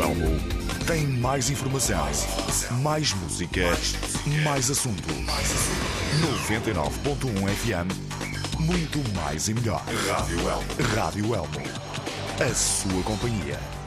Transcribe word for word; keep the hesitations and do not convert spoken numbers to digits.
Elmo tem mais informação, mais música, mais assunto. noventa e nove ponto um F M, muito mais e melhor. Rádio Elmo. Rádio Elmo. A sua companhia.